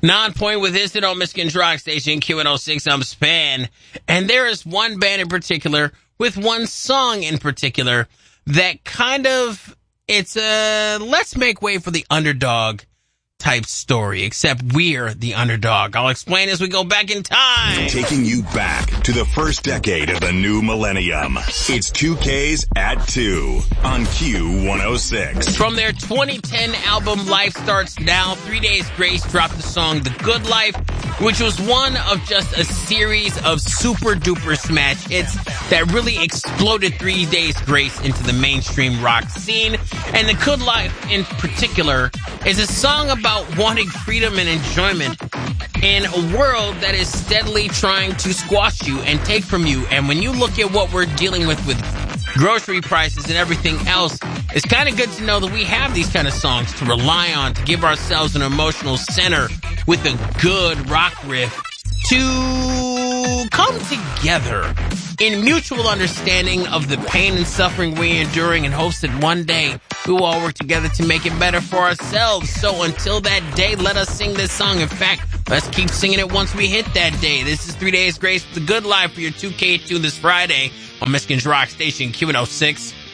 Non-point with Instant on Michigan's Rock Station, Q106. I'm Span. And there is one band in particular, with one song in particular, that kind of, it's a let's make way for the underdog type story, except we're the underdog. I'll explain as we go back in time. Taking you back to the first decade of the new millennium. It's 2Ks at 2 on Q106. From their 2010 album Life Starts Now, 3 Days Grace dropped the song The Good Life, which was one of just a series of super duper smash hits that really exploded 3 Days Grace into the mainstream rock scene. And The Good Life in particular is a song about wanting freedom and enjoyment in a world that is steadily trying to squash you and take from you. And when you look at what we're dealing with grocery prices and everything else, it's kind of good to know that we have these kind of songs to rely on to give ourselves an emotional center with a good rock riff to come together in mutual understanding of the pain and suffering we're enduring in hopes that one day we will all work together to make it better for ourselves. So until that day, let us sing this song. In fact, let's keep singing it once we hit that day. This is 3 Days Grace with The Good Life for your 2K2 this Friday on Michigan's Rock Station, Q106.